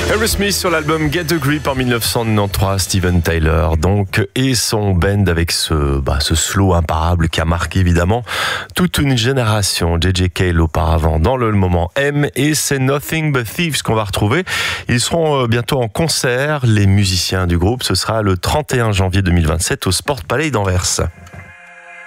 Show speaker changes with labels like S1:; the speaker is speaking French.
S1: Aerosmith sur l'album Get a Grip en 1993, Steven Tyler donc, et son band avec ce slow imparable qui a marqué évidemment toute une génération. JJ Cale auparavant dans le moment M, et c'est Nothing But Thieves qu'on va retrouver. Ils seront bientôt en concert, les musiciens du groupe. Ce sera le 31 janvier 2027 au Sport Palais d'Anvers.